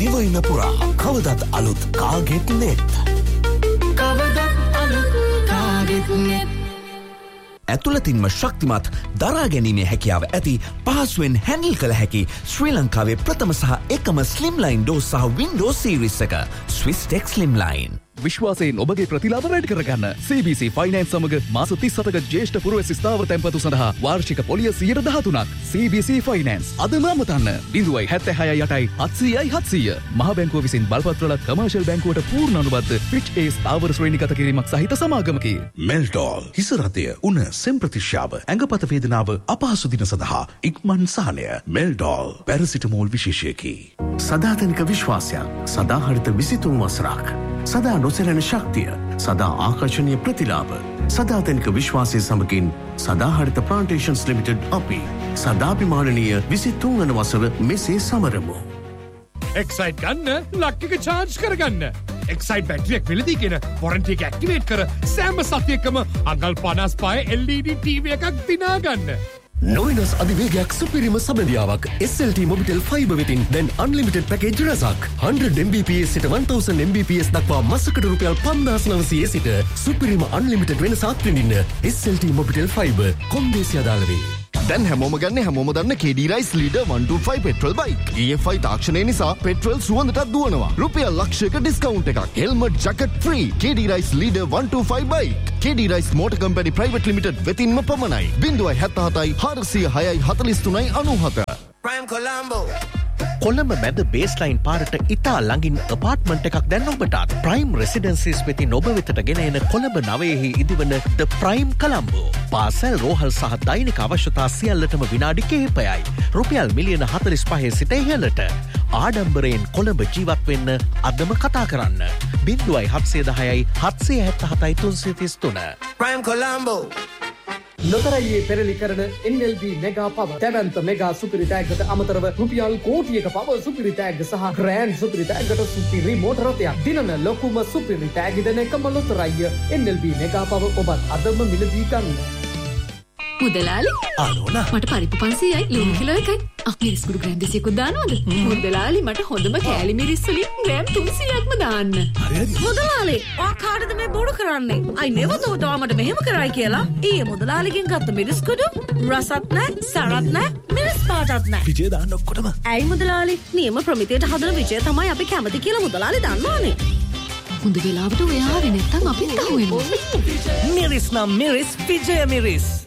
දිවයින පුරා කවදත් අලුත් කාගෙත් නෙත්. ඇතුළතින්ම ශක්තිමත් දරා ගැනීමේ හැකියාව ඇති පහසුවෙන් හැන්ඩල් කළ හැකි ශ්‍රී ලංකාවේ ප්‍රථම සහ එකම ස්ලිම්ලයින් ඩෝස් සහ වින්ඩෝස් සීරීස් එක ස්විස් ටෙක් ස්ලිම්ලයින්. විශ්වාසයෙන් ඔබගේ ප්‍රතිලාභ වැඩි කරගන්න CBC ෆයිනෑන්ස් සමග මාස 37ක ජ්‍යෙෂ්ඨ පුරවැසි ස්ථාවර තැන්පතු සඳහා වාර්ෂික පොලිය 13%ක්. CBC ෆයිනෑන්ස් අදම අමතන්න 0.76යි 700යි 700. මහ බැංකුව විසින් බලපත්‍රවල කමර්ෂල් බැංකුවට පූර්ණ අනුබද්ධ ෆිච් A ස්ථාවර ශ්‍රේණිගත කිරීමක් සහිත සමාගමකි. මෙල්ටෝල් හිස රතය උණ සෙම් ප්‍රතිශ්‍යාව ඇඟපත වේදනාව අපහසු දින සඳහා ඉක්මන් සහනය. මෙල්ටෝල් පැරසිටමෝල් විශේෂයකි. සදාතනික විශ්වාසයක් සදාහරිත 23 වසරක් සදා නොසැලෙන ශක්තිය සදා ආකර්ෂණීය ප්‍රතිලාභ සදාතනික විශ්වාසය සමගින් සදාහරිත ප්ලාන්ටේෂන්ස් ලිමිටඩ් අපි සදාභිමානනීය 23 වන වසර මෙසේ සමරමු. එක්සයිට් ගන්න ලක් එක චාර්ජ් කරගන්න. එක්සයිට් බැටරියක් වෙලදීගෙන වොරන්ටි එක ඇක්ටිවේට් කර සෑම සතියකම අඟල් 55 LED TV එකක් දිනා ගන්න. නොවිනස් අධිවේගයක් සුපිරිම සබඳියාවක් SLT මොබිටෙල් ෆයිබර් වෙතින් දැන් අන්ලිමිටඩ් පැකේජ් රසක් 100 Mbps සිට 1000 Mbps දක්වා මාසකට රුපියල් 5900 සිට සුපිරිම අන්ලිමිටඩ් වෙනසක් විඳින්න SLT මොබිටෙල් ෆයිබර් කොන්දේසි අදාළ වේ. දැන් හැමෝම ගන්නේ හැමෝම දන්න KD Rice Leader 125 petrol bike. EFI තාක්ෂණය නිසා පෙට්‍රල් සුවඳටත් දුවනවා. රුපියල් ලක්ෂයක ඩිස්කවුන්ට් එකක්. Helmet jacket free. KD Rice Leader 125 bike. KD Rice Motor Company Private Limited වෙතින්ම පමණයි. 077 406 43 97. Prime Colombo. කොළඹ මැද බේස්ලයින් පාරට ඉතා ළඟින් අපාර්ට්මන්ට් එකක් දැන් ඔබටත් ප්‍රයිම් රෙසිඩෙන්සිස් වෙතින් ඔබ වෙතට ගෙන එන කොළඹ නවයෙහි ඉදිවන ද ප්‍රයිම් කොළඹෝ. පාසල් රෝහල් සහ දෛනික අවශ්‍යතා සියල්ලටම විනාඩි කිහිපයයි. රුපියල් මිලියන 45 සිට ඉහළට. ආඩම්බරයෙන් කොළඹ ජීවත් වෙන්න අදම කතා කරන්න. 0710 777 333. Prime Colombo. නොතරයේ පෙරලි කරන NLB මෙගා පව තැවන්ත මෙගා සුපිරි තෑග්ගට අමතරව රුපියල් කෝටියක පව සුපිරි තෑග්ග සහ ග්‍රෑන්ඩ් සුපිරි තෑග්ගට සුපිරි මෝටර රථයක් දිනන ලොකුම සුපිරි තෑග්ග දෙන එකම ලොතරැය NLB මෙගා පව ඔබත් අදම මිලදී ගන්න. මුදලාලි ආනෝනා මට පරිප්පු 500යි ලුණු කිලෝ එකයි. මිරිස් කුඩු ග්‍රෑම් 200ක් දානවද? මුදලාලි මට හොඳම කෑලි මිරිස් වලින් ග්‍රෑම් 300ක්ම දාන්න. මුදලාලි ඔයා කාටද මේ බොරු කරන්නේ? I never thought ඔයා මට මෙහෙම කරයි කියලා. ඊයේ මුදලාලිගෙන් ගත්ත මිරිස් කුඩු රසත් නැහැ, සරත් නැහැ, මිරිස් පාටත් නැහැ. විජය දාන්න ඔක්කොටම. ඇයි මුදලාලි? නියම ප්‍රමිතියට හදන විජය තමයි අපි කැමති කියලා මුදලාලි දන්නවනේ. හොඳ වෙලාවට ඔයා ආවේ නැත්තම් අපිත් අහුවෙනවා. මිරිස් නම් මිරිස් විජය මිරිස්.